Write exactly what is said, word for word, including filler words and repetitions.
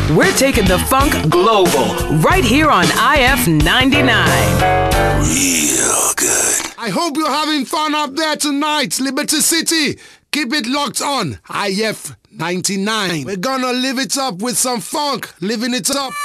We're taking the funk global right here on I F ninety-nine. Real good. I hope you're having fun up there tonight, Liberty City. Keep it locked on I F ninety-nine. We're gonna live it up with some funk, living it up.